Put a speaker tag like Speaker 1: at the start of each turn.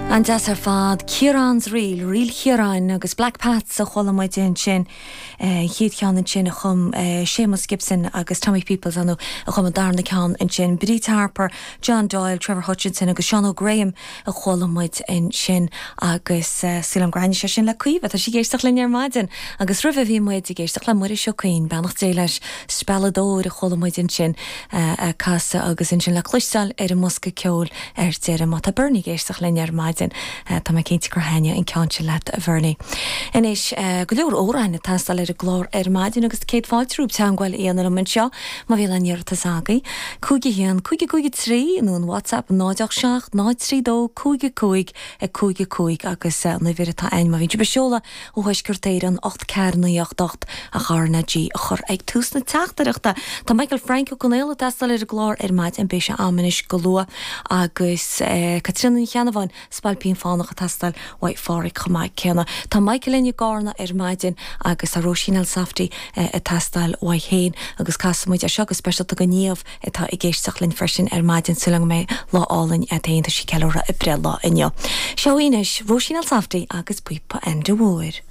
Speaker 1: An deas fad Ciarán's Riil Ciarán agus Black Pats a cholamid in sin chiad cean in sin a chum Seamus Gibson agus Tommy Peoples anu a chum a darna cean in sin Bridie Harper, John Doyle, Trevor Hutchinson agus Sean O'Graham a cholamid in sin agus Silam Granny se sin le cuive a si géisteach le near maidin agus rih bhí muid i géisteach le muir seo cuin benach dé leis speladóir a cholamid in sin a casa agus in sin le chluistal a musca ceol dear a mata burnig géisteach le near maidin Tá mai cinnte gur haine in ceanse leat a bhirnaí. Inis go leor óráinna tastal ar a glór ar maidin agus céad fáiltrúb teanghil íana am seo má bhí le níor a sagaí. Cúige hían, cúige trí nó an WhatsApp 986 932 cúige cúig agus na bhír atá ein má bhín beseola ó thuisgurtéir an 8 cairnaíocht a charna G a chur ag túsna teachtareachta. Tá Michael Franco Connéla tastal ar a glór ar maid an béise amanis go lua agus Catriona Cheannaháin Spalpín fánach a tastal waith fáric chamaid céanna. Tá Michael Inne Gárna ar maidin agus a Roisin Safty a tastal waith héin agus casamid a segus special go níomh atá i ggéisteach linn freisin ar maidin sulang mé láálainn a déanta sí ceúra i brela inneo. Seoínis Roisin Safty agus buipa an de bhir.